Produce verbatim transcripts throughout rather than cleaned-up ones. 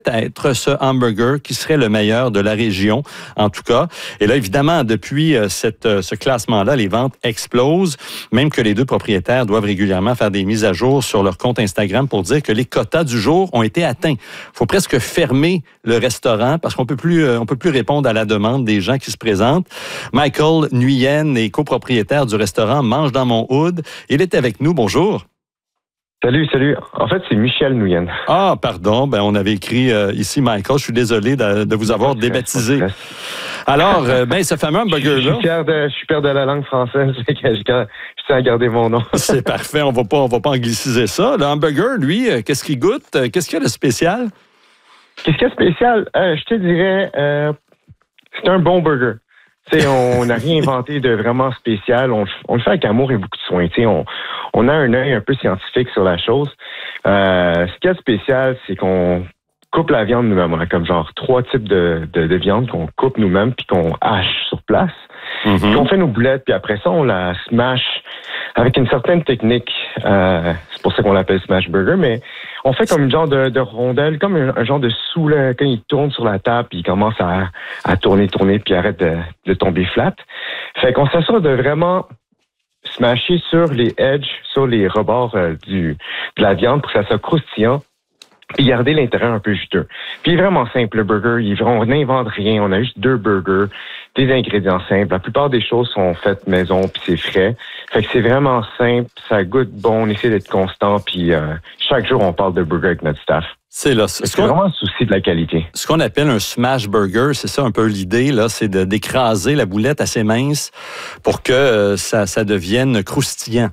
à être ce hamburger qui serait le meilleur de la région, en tout cas. Et là, évidemment, depuis cette, ce classement-là, les ventes explosent, même que les deux propriétaires doivent régulièrement faire des mises à jour sur leur compte Instagram pour dire que les quotas du jour ont été atteints. Il faut presque fermer le restaurant parce qu'on peut plus, on peut plus répondre à la demande des gens qui se présentent. Michael Nguyen est copropriétaire du restaurant Mange dans mon hood. Il est avec nous. Bonjour. Salut, salut. En fait, c'est Michel Nguyen. Ah, pardon. Ben, on avait écrit euh, ici Michael. Je suis désolé de, de vous avoir débaptisé. Alors, euh, ben, ce fameux hamburger-là. Je suis fier de, je suis fier de la langue française. Je tiens à garder mon nom. C'est parfait. On va pas, on va pas angliciser ça. Le hamburger, lui, qu'est-ce qu'il goûte? Qu'est-ce qu'il y a de spécial? Qu'est-ce qu'il y a de spécial? Euh, je te dirais, euh, c'est un bon burger. T'sais, on n'a rien inventé de vraiment spécial. On, on le fait avec amour et beaucoup de soin. T'sais, on, on a un œil un peu scientifique sur la chose. Euh, ce qu'il y a de spécial, c'est qu'on coupe la viande nous-mêmes. On a comme genre trois types de, de, de viande qu'on coupe nous-mêmes puis qu'on hache sur place. Mm-hmm. Puis qu'on fait nos boulettes, puis après ça, on la smash avec une certaine technique. Euh, c'est pour ça qu'on l'appelle smash burger, mais on fait comme une genre de, de rondelle, comme un, un genre de sous, là, quand il tourne sur la table, puis il commence à, à tourner, tourner, puis arrête de, de tomber flat. Fait qu'on s'assure de vraiment smasher sur les edges, sur les rebords euh, du, de la viande pour que ça soit croustillant, puis garder l'intérieur un peu juteux. Puis il est vraiment simple, le burger. On n'invente rien. On a juste deux burgers, des ingrédients simples. La plupart des choses sont faites maison, puis c'est frais. Fait que c'est vraiment simple, ça goûte bon, on essaie d'être constant, puis euh, chaque jour, on parle de burger avec notre staff. C'est là. C'est vraiment un souci de la qualité. Ce qu'on appelle un smash burger, c'est ça un peu l'idée, là, c'est de, d'écraser la boulette assez mince pour que euh, ça, ça devienne croustillant.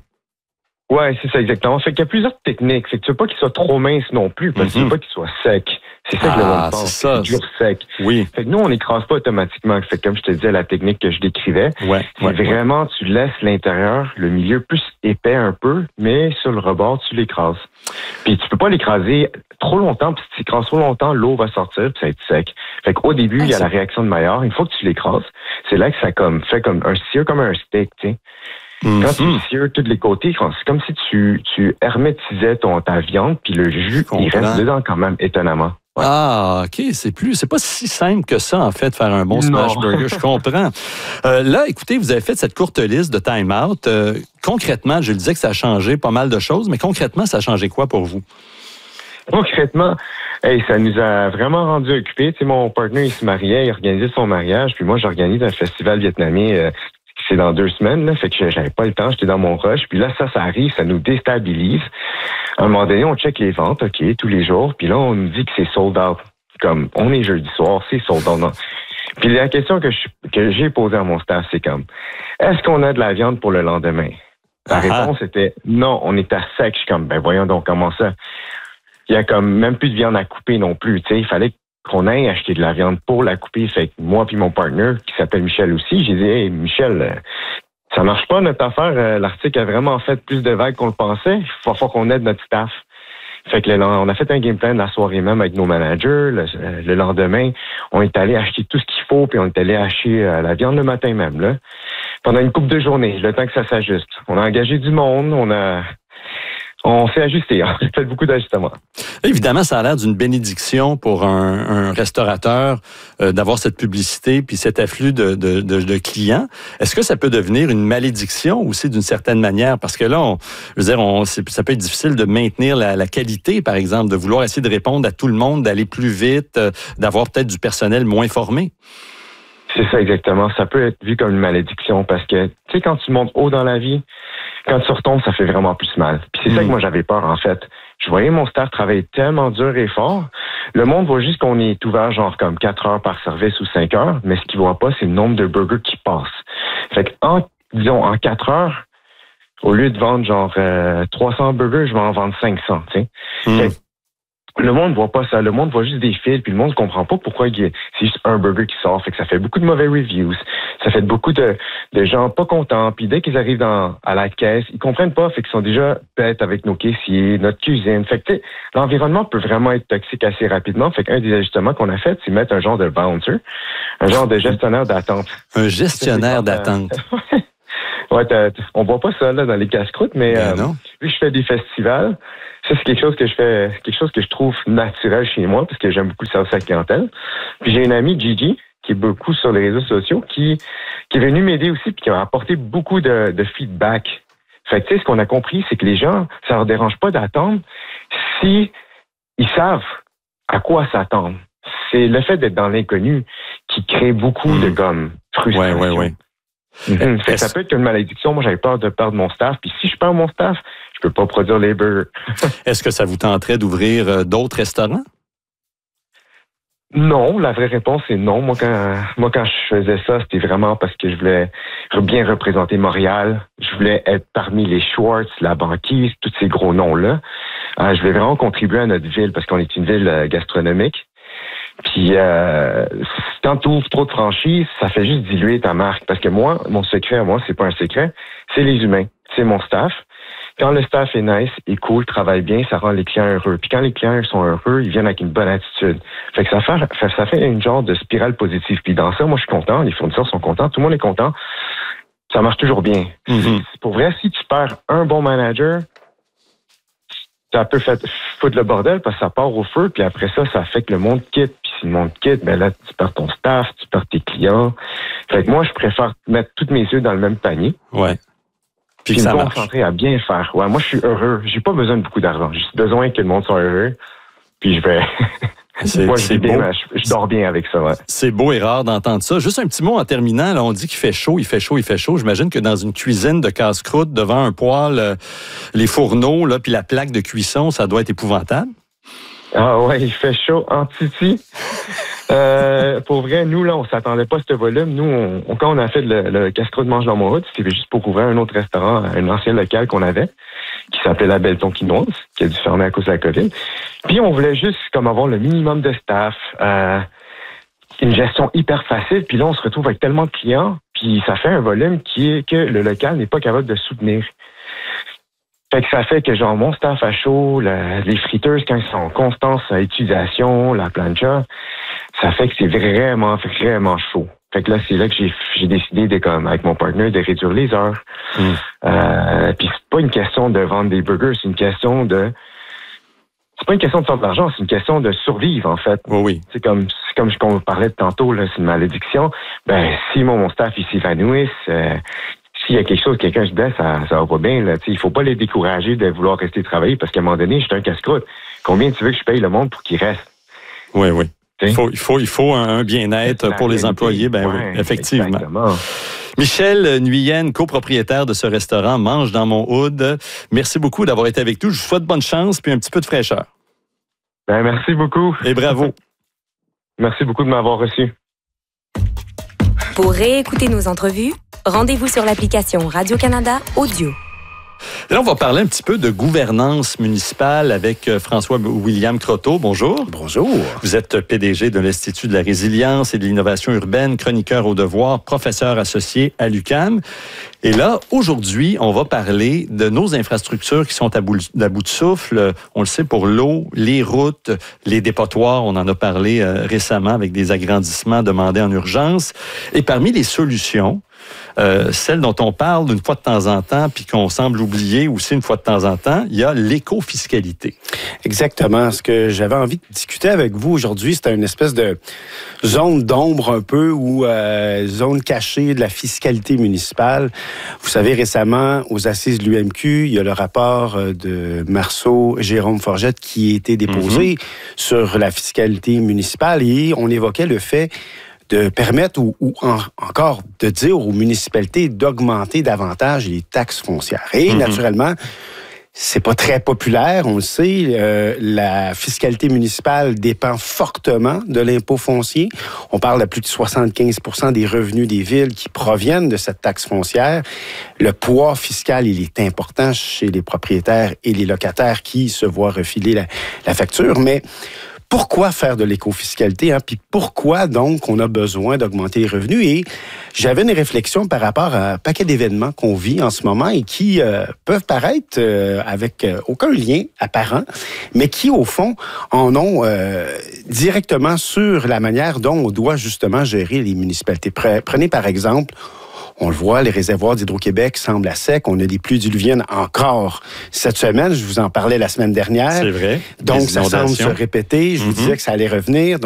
Ouais, c'est ça exactement. Fait qu'il y a plusieurs techniques. Fait que tu veux pas qu'il soit trop mince non plus, parce que mm-hmm. tu veux pas qu'il soit sec. C'est ça ah, que le monde pense. C'est ça. Toujours sec. Oui. Fait que nous, on n'écrase pas automatiquement. Fait que comme je te disais, la technique que je décrivais, ouais, c'est ouais, vraiment, ouais. tu laisses l'intérieur, le milieu plus épais un peu, mais sur le rebord, tu l'écrases. Puis tu peux pas l'écraser trop longtemps, puis si tu l'écrases trop longtemps, l'eau va sortir, puis ça va être sec. Fait qu'au début, ah, il y a la réaction de Maillard. Une fois que tu l'écrases, c'est là que ça comme fait comme un cire comme un steak, tu sais. Mm-hmm. Quand tu cires tous les côtés, c'est comme si tu, tu hermétisais ton, ta viande, puis le jus, il reste dedans quand même, étonnamment. Ouais. Ah, OK, c'est plus, c'est pas si simple que ça, en fait, de faire un bon smash non. burger, je comprends. Euh, là, écoutez, vous avez fait cette courte liste de time-out. Euh, concrètement, je le disais que ça a changé pas mal de choses, mais concrètement, ça a changé quoi pour vous? Concrètement, hey, ça nous a vraiment rendu occupés. Tu sais, mon partenaire, il se mariait, il organisait son mariage, puis moi, j'organise un festival vietnamien euh, c'est dans deux semaines, là, fait que j'avais pas le temps, j'étais dans mon rush, puis là, ça, ça arrive, ça nous déstabilise. À un moment donné, on check les ventes, OK, tous les jours, puis là, on nous dit que c'est sold out. Comme, on est jeudi soir, c'est sold out. Non. Puis la question que, je, que j'ai posée à mon staff, c'est comme, est-ce qu'on a de la viande pour le lendemain? La uh-huh. réponse était, non, on est à sec. Je suis comme, ben voyons donc, comment ça? Il y a comme même plus de viande à couper non plus, tu sais, il fallait qu'on aille acheter de la viande pour la couper. Fait que moi puis mon partner, qui s'appelle Michel aussi, j'ai dit, hey, Michel, euh, ça marche pas notre affaire. Euh, l'article a vraiment fait plus de vagues qu'on le pensait. Il faut falloir qu'on aide notre staff. Fait que le, on a fait un game plan la soirée même avec nos managers. Le, le lendemain, on est allé acheter tout ce qu'il faut, puis on est allé acheter euh, la viande le matin même, là. Pendant une couple de journées, le temps que ça s'ajuste. On a engagé du monde, on a... On s'est ajusté, on a fait beaucoup d'ajustements. Évidemment, ça a l'air d'une bénédiction pour un, un restaurateur euh, d'avoir cette publicité puis cet afflux de, de, de, de clients. Est-ce que ça peut devenir une malédiction aussi d'une certaine manière? Parce que là, on, je veux dire, on, ça peut être difficile de maintenir la, la qualité, par exemple, de vouloir essayer de répondre à tout le monde, d'aller plus vite, euh, d'avoir peut-être du personnel moins formé. C'est ça exactement. Ça peut être vu comme une malédiction parce que, tu sais, quand tu montes haut dans la vie, quand tu retombes, ça fait vraiment plus mal. Puis c'est mmh. ça que moi, j'avais peur, en fait. Je voyais mon staff travailler tellement dur et fort. Le monde voit juste qu'on est ouvert genre comme quatre heures par service ou cinq heures, mais ce qu'ils voient pas, c'est le nombre de burgers qui passent. Fait que, en, disons, en quatre heures, au lieu de vendre genre euh, trois cents burgers, je vais en vendre cinq cents, tu sais. Mmh. Fait que, le monde voit pas ça. Le monde voit juste des fils, puis le monde comprend pas pourquoi il y a, c'est juste un burger qui sort. Fait que ça fait beaucoup de mauvais reviews. Ça fait beaucoup de, de gens pas contents. Puis dès qu'ils arrivent dans, à la caisse, ils comprennent pas. Fait qu'ils sont déjà bêtes avec nos caissiers, notre cuisine. Fait que l'environnement peut vraiment être toxique assez rapidement. Fait qu'un des ajustements qu'on a fait, c'est mettre un genre de bouncer, un genre de gestionnaire d'attente. Un gestionnaire d'attente. Ouais, t'as, on voit pas ça là dans les casse-croûtes, mais ben euh, non. vu que je fais des festivals, ça c'est quelque chose que je fais, quelque chose que je trouve naturel chez moi parce que j'aime beaucoup le service à la clientèle. Puis j'ai une amie Gigi qui est beaucoup sur les réseaux sociaux qui qui est venue m'aider aussi puis qui m'a apporté beaucoup de, de feedback. Fait que tu sais ce qu'on a compris, c'est que les gens, ça leur dérange pas d'attendre si ils savent à quoi s'attendre. C'est le fait d'être dans l'inconnu qui crée beaucoup mmh. de comme frustration. Ouais, ouais, ouais. Mm-hmm. Fait que ça peut être une malédiction. Moi, j'avais peur de perdre mon staff. Puis si je perds mon staff, je peux pas produire les burgers. Est-ce que ça vous tenterait d'ouvrir euh, d'autres restaurants? Non, la vraie réponse est non. Moi, quand moi quand je faisais ça, c'était vraiment parce que je voulais bien représenter Montréal. Je voulais être parmi les Schwartz, la banquise, tous ces gros noms-là. Euh, je voulais vraiment contribuer à notre ville parce qu'on est une ville euh, gastronomique. Puis euh, quand tu ouvres trop de franchises, ça fait juste diluer ta marque. Parce que moi, mon secret à moi, c'est pas un secret, c'est les humains, c'est mon staff. Quand le staff est nice, est cool, travaille bien, ça rend les clients heureux. Puis quand les clients sont heureux, ils viennent avec une bonne attitude. Fait que ça fait, ça fait une genre de spirale positive. Puis dans ça, moi, je suis content, les fournisseurs sont contents, tout le monde est content. Ça marche toujours bien. Mm-hmm. Pour vrai, si tu perds un bon manager, ça peut faire foutre le bordel parce que ça part au feu, puis après ça, ça fait que le monde quitte. Puis si le monde quitte, ben là, tu perds ton staff, tu perds tes clients. Fait que moi, je préfère mettre tous mes œufs dans le même panier. Ouais. Puis, puis ça me marche. concentrer à bien faire. Ouais, moi, je suis heureux. J'ai pas besoin de beaucoup d'argent. J'ai juste besoin que le monde soit heureux. Puis je vais... C'est, moi, je, c'est bien, beau. je, je dors bien avec ça, ouais. C'est beau et rare d'entendre ça. Juste un petit mot en terminant. Là, on dit qu'il fait chaud, il fait chaud, il fait chaud. J'imagine que dans une cuisine de casse-croûte, devant un poêle, euh, les fourneaux, là, puis la plaque de cuisson, ça doit être épouvantable. Ah ouais, il fait chaud en titi. euh, pour vrai, nous, là, on s'attendait pas à ce volume. Nous, on, on, quand on a fait le, le casse-croûte mange dans mon hood, c'était juste pour ouvrir un autre restaurant, un ancien local qu'on avait, qui s'appelait La Belle Tonkinoise, qui a dû fermer à cause de la COVID. Puis on voulait juste comme avoir le minimum de staff, euh, une gestion hyper facile. Puis là, on se retrouve avec tellement de clients, puis ça fait un volume qui est que le local n'est pas capable de soutenir. Fait que ça fait que genre mon staff à chaud, la, les friteuses quand ils sont en constance à utilisation, la plancha, ça fait que c'est vraiment, vraiment chaud. Fait que là, c'est là que j'ai, j'ai décidé de, comme, avec mon partenaire, de réduire les heures. Mm. Euh, puis c'est pas une question de vendre des burgers, c'est une question de, c'est pas une question de faire de l'argent, c'est une question de survivre, en fait. Oh oui. C'est comme, c'est comme ce qu'on parlait de tantôt, là, c'est une malédiction. Ben, si moi, mon staff, il s'évanouisse, euh, s'il y a quelque chose, quelqu'un se blesse, ça, ça va pas bien, là. Il faut pas les décourager de vouloir rester travailler parce qu'à un moment donné, je suis un casse-croûte. Combien tu veux que je paye le monde pour qu'il reste? Oui, oui. Il faut, il faut, il faut un bien-être pour les employés. Ben ouais, oui, effectivement. Exactement. Michel Nguyen, copropriétaire de ce restaurant Mange dans mon hood. Merci beaucoup d'avoir été avec nous. Je vous souhaite bonne chance puis un petit peu de fraîcheur. Ben, merci beaucoup. Et bravo. Merci beaucoup de m'avoir reçu. Pour réécouter nos entrevues, rendez-vous sur l'application Radio-Canada Audio. Là, on va parler un petit peu de gouvernance municipale avec François-William Croteau. Bonjour. Bonjour. Vous êtes P D G de l'Institut de la résilience et de l'innovation urbaine, chroniqueur au devoir, professeur associé à l'U Q A M. Et là, aujourd'hui, on va parler de nos infrastructures qui sont à bout, à bout de souffle. On le sait pour l'eau, les routes, les dépotoirs. On en a parlé euh, récemment avec des agrandissements demandés en urgence. Et parmi les solutions, Euh, celle dont on parle une fois de temps en temps, puis qu'on semble oublier aussi une fois de temps en temps, il y a l'écofiscalité. Exactement. Ce que j'avais envie de discuter avec vous aujourd'hui, c'était une espèce de zone d'ombre un peu ou euh, zone cachée de la fiscalité municipale. Vous savez, récemment, aux assises de l'U M Q, il y a le rapport de Marceau, Jérôme Forgette qui a été déposé mm-hmm. sur la fiscalité municipale et on évoquait le fait de permettre ou, ou en, encore de dire aux municipalités d'augmenter davantage les taxes foncières. Et mm-hmm. naturellement, c'est pas très populaire, on le sait. Euh, la fiscalité municipale dépend fortement de l'impôt foncier. On parle de plus de soixante-quinze pour cent des revenus des villes qui proviennent de cette taxe foncière. Le poids fiscal, il est important chez les propriétaires et les locataires qui se voient refiler la, la facture, mais pourquoi faire de l'écofiscalité? Hein? Puis pourquoi, donc, on a besoin d'augmenter les revenus? Et j'avais une réflexion par rapport à un paquet d'événements qu'on vit en ce moment et qui euh, peuvent paraître euh, avec euh, aucun lien apparent, mais qui, au fond, en ont euh, directement sur la manière dont on doit justement gérer les municipalités. Prenez, par exemple, On le voit, les réservoirs d'Hydro-Québec semblent à sec. On a des pluies diluviennes encore cette semaine. Je vous en parlais la semaine dernière. C'est vrai. Donc, ça semble se répéter. Je mm-hmm. vous disais que ça allait revenir.